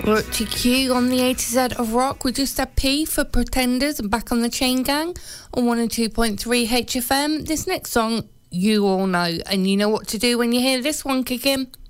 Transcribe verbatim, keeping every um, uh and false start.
We're up to Q on the A to Z of rock. We just had P for Pretenders and Back on the Chain Gang on one oh two point three H F M. This next song, you all know, and you know what to do when you hear this one kick in.